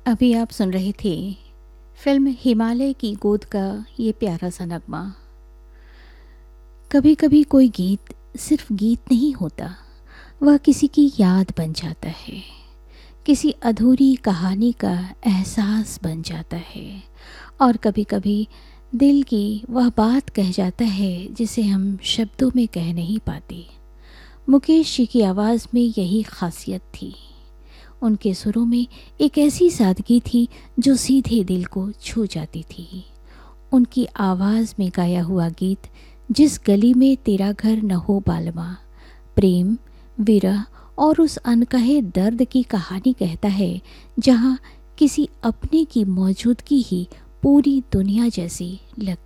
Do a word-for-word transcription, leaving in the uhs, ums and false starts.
अभी आप सुन रहे थे फिल्म हिमालय की गोद का ये प्यारा सा नगमा। कभी कभी कोई गीत सिर्फ गीत नहीं होता, वह किसी की याद बन जाता है, किसी अधूरी कहानी का एहसास बन जाता है। और कभी कभी दिल की वह बात कह जाता है जिसे हम शब्दों में कह नहीं पाते। मुकेश जी की आवाज़ में यही खासियत थी। उनके सुरों में एक ऐसी सादगी थी जो सीधे दिल को छू जाती थी। उनकी आवाज़ में गाया हुआ गीत, जिस गली में तेरा घर न हो बालमा, प्रेम, विरह और उस अनकहे दर्द की कहानी कहता है, जहाँ किसी अपने की मौजूदगी ही पूरी दुनिया जैसी लगती